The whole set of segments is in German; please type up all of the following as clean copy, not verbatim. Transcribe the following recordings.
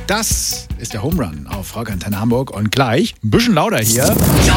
Das ist der Home Run auf Rockantenne Hamburg. Und gleich ein bisschen lauter hier.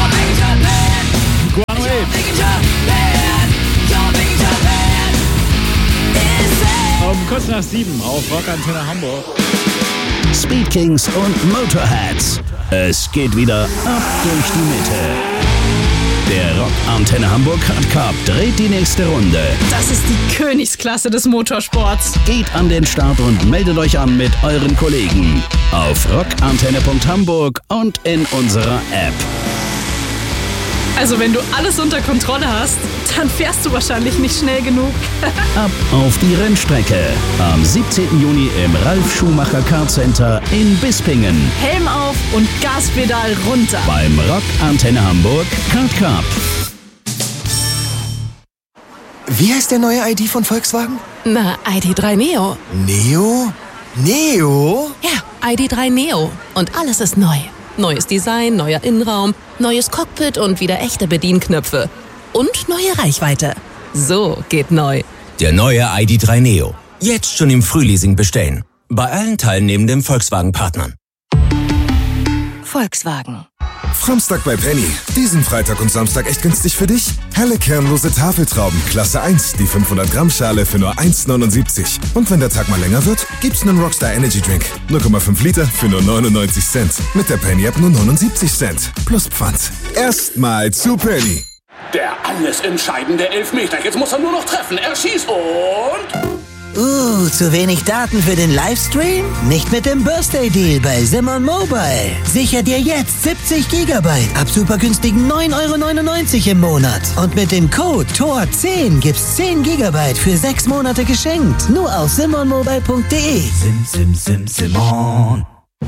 Kurz nach 7 auf Rockantenne Hamburg. Speed Kings und Motorheads. Es geht wieder ab durch die Mitte. Der Rockantenne Hamburg Hard Cup dreht die nächste Runde. Das ist die Königsklasse des Motorsports. Geht an den Start und meldet euch an mit euren Kollegen auf rockantenne.hamburg und in unserer App. Also wenn du alles unter Kontrolle hast, dann fährst du wahrscheinlich nicht schnell genug. Ab auf die Rennstrecke. Am 17. Juni im Ralf Schumacher Car Center in Bispingen. Helm auf und Gaspedal runter. Beim Rockantenne Hamburg Kart Cup. Wie heißt der neue ID von Volkswagen? Na, ID.3 Neo. Neo? Neo? Ja, ID.3 Neo. Und alles ist neu. Neues Design, neuer Innenraum, neues Cockpit und wieder echte Bedienknöpfe. Und neue Reichweite. So geht neu. Der neue ID.3 Neo. Jetzt schon im Frühleasing bestellen. Bei allen teilnehmenden Volkswagen-Partnern. Volkswagen. Samstag bei Penny. Diesen Freitag und Samstag echt günstig für dich? Helle kernlose Tafeltrauben, Klasse 1, die 500 Gramm Schale für nur 1,79. Und wenn der Tag mal länger wird, gibt's einen Rockstar Energy Drink. 0,5 Liter für nur 99 Cent. Mit der Penny App nur 79 Cent. Plus Pfand. Erstmal zu Penny. Der alles entscheidende Elfmeter. Jetzt muss er nur noch treffen. Er schießt und... zu wenig Daten für den Livestream? Nicht mit dem Birthday-Deal bei Simon Mobile. Sicher dir jetzt 70 GB ab super günstigen 9,99 € im Monat. Und mit dem Code TOR10 gibt's 10 GB für 6 Monate geschenkt. Nur auf simonmobile.de. Simon.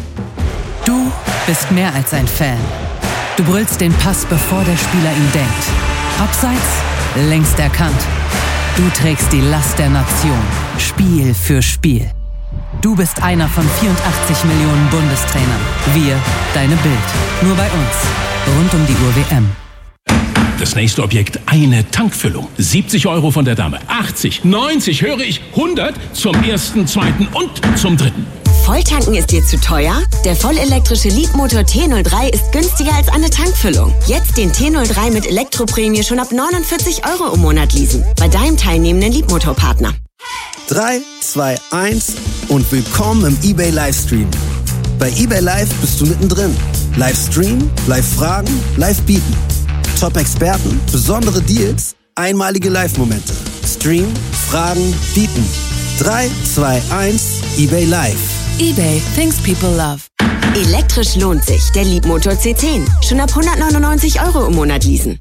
Du bist mehr als ein Fan. Du brüllst den Pass, bevor der Spieler ihn denkt. Abseits, längst erkannt. Du trägst die Last der Nation, Spiel für Spiel. Du bist einer von 84 Millionen Bundestrainern. Wir, deine Bild. Nur bei uns. Rund um die Uhr WM. Das nächste Objekt, eine Tankfüllung. 70 € von der Dame. 80, 90, höre ich, 100 zum ersten, zweiten und zum dritten. Volltanken ist dir zu teuer? Der vollelektrische Leapmotor T03 ist günstiger als eine Tankfüllung. Jetzt den T03 mit Elektroprämie schon ab 49 € im Monat leasen. Bei deinem teilnehmenden Leapmotor-Partner. 3, 2, 1 und willkommen im eBay Livestream. Bei eBay Live bist du mittendrin. Livestream, Live-Fragen, Live-Bieten. Top-Experten, besondere Deals, einmalige Live-Momente. Stream, Fragen, Bieten. 3, 2, 1, eBay Live. eBay, things people love. Elektrisch lohnt sich. Der Leapmotor C10. Schon ab 199 € im Monat leasen.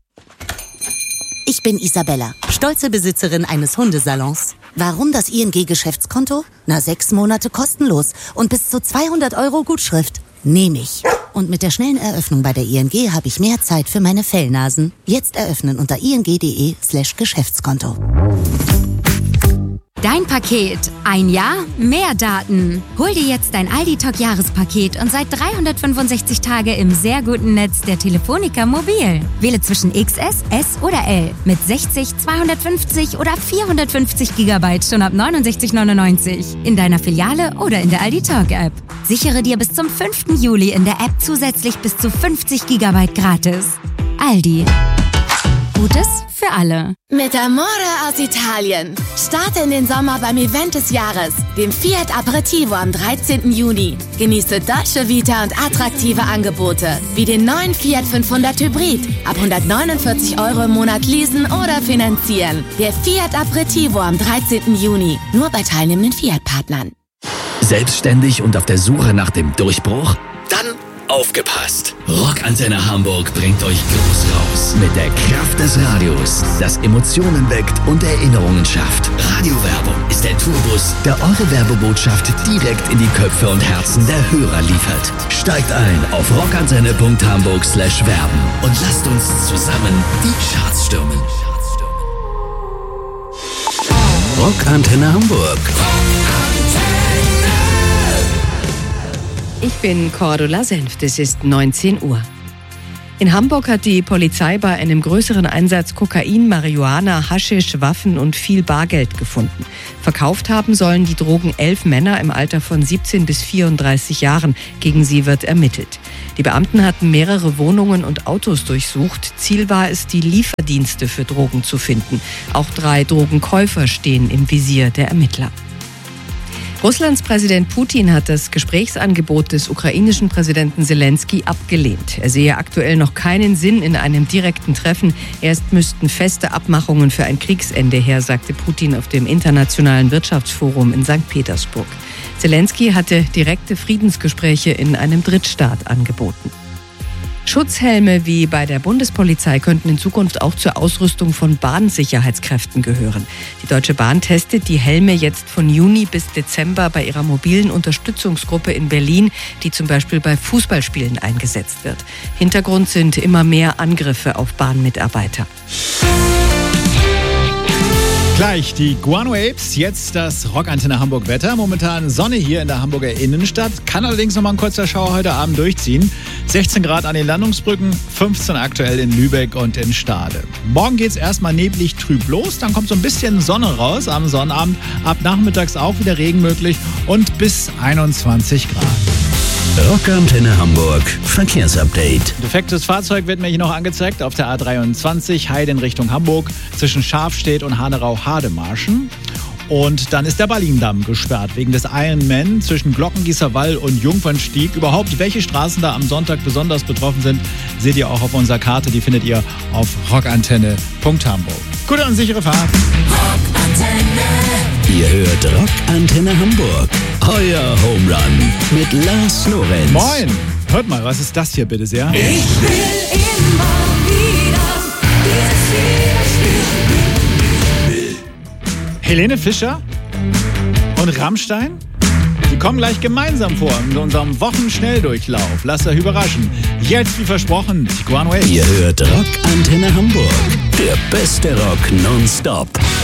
Ich bin Isabella, stolze Besitzerin eines Hundesalons. Warum das ING-Geschäftskonto? 6 Monate kostenlos und bis zu 200 € Gutschrift. Nehme ich. Und mit der schnellen Eröffnung bei der ING habe ich mehr Zeit für meine Fellnasen. Jetzt eröffnen unter ing.de/Geschäftskonto. Dein Paket. Ein Jahr, mehr Daten. Hol dir jetzt dein Aldi-Talk-Jahrespaket und seit 365 Tage im sehr guten Netz der Telefonica Mobil. Wähle zwischen XS, S oder L mit 60, 250 oder 450 GB schon ab 69,99 in deiner Filiale oder in der Aldi-Talk-App. Sichere dir bis zum 5. Juli in der App zusätzlich bis zu 50 GB gratis. Aldi. Gutes für alle. Mit Amore aus Italien. Starte in den Sommer beim Event des Jahres, dem Fiat Aperitivo am 13. Juni. Genieße Dolce Vita und attraktive Angebote, wie den neuen Fiat 500 Hybrid. Ab 149 € im Monat leasen oder finanzieren. Der Fiat Aperitivo am 13. Juni. Nur bei teilnehmenden Fiat-Partnern. Selbstständig und auf der Suche nach dem Durchbruch? Dann aufgepasst! Rockantenne Hamburg bringt euch groß raus. Mit der Kraft des Radios, das Emotionen weckt und Erinnerungen schafft. Radiowerbung ist der Tourbus, der eure Werbebotschaft direkt in die Köpfe und Herzen der Hörer liefert. Steigt ein auf rockantenne.hamburg/werben und lasst uns zusammen die Charts stürmen. Rockantenne Hamburg. Ich bin Cordula Senft, es ist 19 Uhr. In Hamburg hat die Polizei bei einem größeren Einsatz Kokain, Marihuana, Haschisch, Waffen und viel Bargeld gefunden. Verkauft haben sollen die Drogen 11 Männer im Alter von 17 bis 34 Jahren. Gegen sie wird ermittelt. Die Beamten hatten mehrere Wohnungen und Autos durchsucht. Ziel war es, die Lieferdienste für Drogen zu finden. Auch 3 Drogenkäufer stehen im Visier der Ermittler. Russlands Präsident Putin hat das Gesprächsangebot des ukrainischen Präsidenten Zelensky abgelehnt. Er sehe aktuell noch keinen Sinn in einem direkten Treffen. Erst müssten feste Abmachungen für ein Kriegsende her, sagte Putin auf dem Internationalen Wirtschaftsforum in St. Petersburg. Zelensky hatte direkte Friedensgespräche in einem Drittstaat angeboten. Schutzhelme wie bei der Bundespolizei könnten in Zukunft auch zur Ausrüstung von Bahnsicherheitskräften gehören. Die Deutsche Bahn testet die Helme jetzt von Juni bis Dezember bei ihrer mobilen Unterstützungsgruppe in Berlin, die zum Beispiel bei Fußballspielen eingesetzt wird. Hintergrund sind immer mehr Angriffe auf Bahnmitarbeiter. Gleich die Guano Apes, jetzt das Rockantenne Hamburg Wetter. Momentan Sonne hier in der Hamburger Innenstadt. Kann allerdings noch mal ein kurzer Schauer heute Abend durchziehen. 16 Grad an den Landungsbrücken, 15 aktuell in Lübeck und in Stade. Morgen geht's erstmal neblig trüb los, dann kommt so ein bisschen Sonne raus am Sonnabend. Ab nachmittags auch wieder Regen möglich und bis 21 Grad. Rockantenne Hamburg Verkehrsupdate. Defektes Fahrzeug wird mir hier noch angezeigt auf der A23 Heide in Richtung Hamburg zwischen Schafstedt und Hanerau-Hademarschen. Und dann ist der Ballindamm gesperrt wegen des Ironman zwischen Glockengießerwall und Jungfernstieg. Überhaupt, welche Straßen da am Sonntag besonders betroffen sind, seht ihr auch auf unserer Karte. Die findet ihr auf rockantenne.hamburg. Gute und sichere Fahrt. Rockantenne. Ihr hört Rockantenne Hamburg. Euer Home Run mit Lars Lorenz. Moin. Hört mal, was ist das hier bitte sehr? Ich will immer wieder dieses Spiel. Helene Fischer und Rammstein? Sie kommen gleich gemeinsam vor in unserem Wochenschnelldurchlauf. Lasst euch überraschen. Jetzt, wie versprochen, die Guano Apes. Ihr hört Rockantenne Hamburg. Der beste Rock nonstop.